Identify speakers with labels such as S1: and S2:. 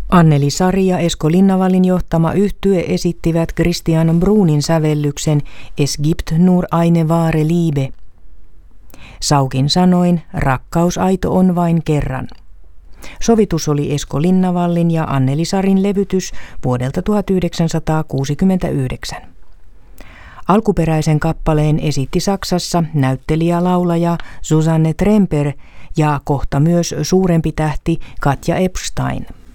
S1: Anneli Sari ja Esko Linnavallin johtama yhtye esittivät Christian Brunin sävellyksen Es gibt nur eine wahre Liebe. Saukin sanoin, rakkaus aito on vain kerran. Sovitus oli Esko Linnavallin ja Anneli Sarin levytys vuodelta 1969. Alkuperäisen kappaleen esitti Saksassa näyttelijä-laulaja Susanne Tremper ja kohta myös suurempi tähti Katja Epstein.